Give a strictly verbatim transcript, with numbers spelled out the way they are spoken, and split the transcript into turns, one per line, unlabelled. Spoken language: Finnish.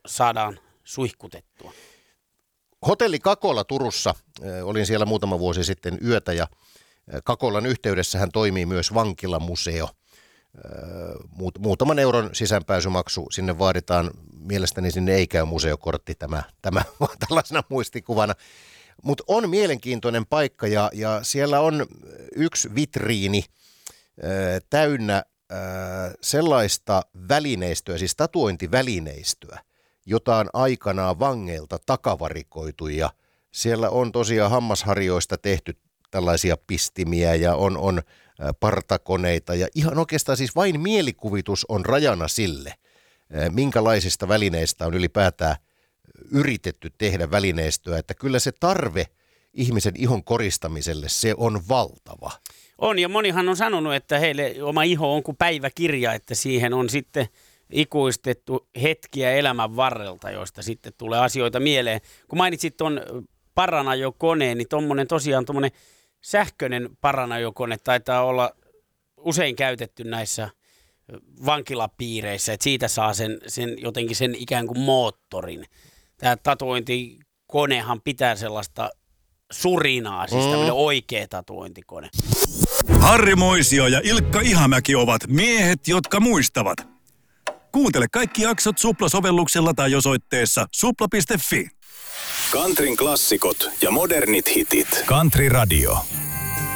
saadaan suihkutettua.
Hotelli Kakola Turussa, olin siellä muutama vuosi sitten yötä ja Kakolan yhteydessähän toimii myös vankilamuseo. Muutaman euron sisäänpääsymaksu sinne vaaditaan. Mielestäni sinne ei käy museokortti tämä, tämä tällaisena muistikuvana. Mutta on mielenkiintoinen paikka ja, ja siellä on yksi vitriini äh, täynnä äh, sellaista välineistöä, siis tatuointivälineistöä, jota on aikanaan vangeilta takavarikoitu. Ja siellä on tosiaan hammasharjoista tehty tällaisia pistimiä ja on, on partakoneita ja ihan oikeastaan siis vain mielikuvitus on rajana sille, minkälaisista välineistä on ylipäätään yritetty tehdä välineistöä, että kyllä se tarve ihmisen ihon koristamiselle, se on valtava.
On, ja monihan on sanonut, että heille oma iho on kuin päiväkirja, että siihen on sitten ikuistettu hetkiä elämän varrelta, joista sitten tulee asioita mieleen. Kun mainitsit tuon Paranajo-koneen, niin tuommoinen tosiaan tuommoinen sähköinen Paranajokone taitaa olla usein käytetty näissä vankilapiireissä, että siitä saa sen, sen jotenkin sen ikään kuin moottorin. Tämä tatuointikonehan pitää sellaista surinaa, siis mm. tämmöinen oikea tatuointikone.
Harri Moisio ja Ilkka Ihamäki ovat miehet, jotka muistavat. Kuuntele kaikki jaksot Supla-sovelluksella tai osoitteessa supla piste fi.
Countryn klassikot ja modernit hitit.
Country Radio.